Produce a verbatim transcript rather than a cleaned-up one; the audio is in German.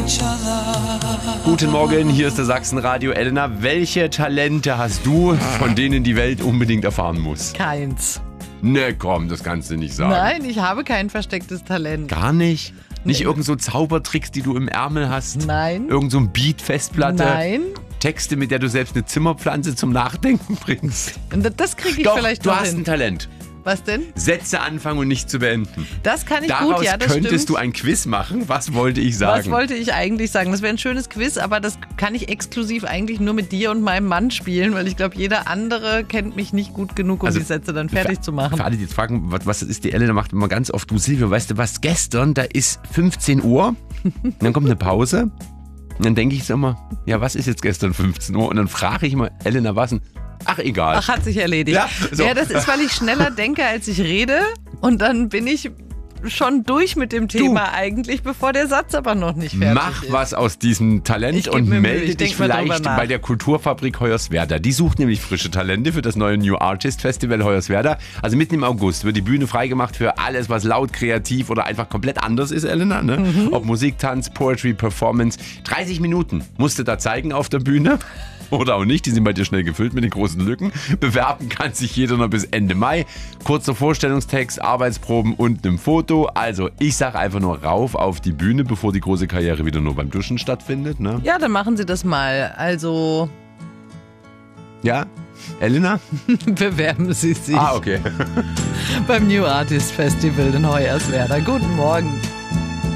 Guten Morgen, hier ist der Sachsenradio. Elena, welche Talente hast du, von denen die Welt unbedingt erfahren muss? Keins. Ne, komm, das kannst du nicht sagen. Nein, ich habe kein verstecktes Talent. Gar nicht? Nicht Nee. irgend so Zaubertricks, die du im Ärmel hast? Nein. Irgend so ein Beat-Festplatte? Nein. Texte, mit der du selbst eine Zimmerpflanze zum Nachdenken bringst? Und Das kriege ich Doch, vielleicht du noch hast hin. ein Talent. Was denn? Sätze anfangen und nicht zu beenden. Das kann ich Daraus gut, ja, das könntest stimmt. du ein Quiz machen. Was wollte ich sagen? Was wollte ich eigentlich sagen? Das wäre ein schönes Quiz, aber das kann ich exklusiv eigentlich nur mit dir und meinem Mann spielen, weil ich glaube, jeder andere kennt mich nicht gut genug, um Also, die Sätze dann fertig für, zu machen. Für alle, die jetzt fragen, was, was ist die Elena, macht immer ganz oft, du Silvia, weißt du was, gestern, da ist fünfzehn Uhr, und dann kommt eine Pause, und dann denke ich so immer, ja, was ist jetzt gestern fünfzehn Uhr? Und dann frage ich immer, Elena, was denn? Ach, egal. Ach, hat sich erledigt. Ja, so. Ja, das ist, weil ich schneller denke, als ich rede. Und dann bin ich schon durch mit dem Thema eigentlich, bevor der Satz aber noch nicht fertig Mach ist. was aus diesem Talent Ich geb und mir Mühe, melde ich dich denk mal drüber vielleicht nach. bei der Kulturfabrik Hoyerswerda. Die sucht nämlich frische Talente für das neue New Artist Festival Hoyerswerda. Also mitten im August wird die Bühne freigemacht für alles, was laut, kreativ oder einfach komplett anders ist, Elena. Ne? Mhm. Ob Musik, Tanz, Poetry, Performance. dreißig Minuten musst du da zeigen auf der Bühne. Oder auch nicht, die sind bei dir schnell gefüllt mit den großen Lücken. Bewerben kann sich jeder noch bis Ende Mai. Kurzer Vorstellungstext, Arbeitsproben und einem Foto. Also ich sage einfach nur rauf auf die Bühne, bevor die große Karriere wieder nur beim Duschen stattfindet. Ne? Ja, dann machen Sie das mal. Also Ja? Elena? bewerben Sie sich Ah, okay. beim New Artist Festival in Hoyerswerda. Guten Morgen.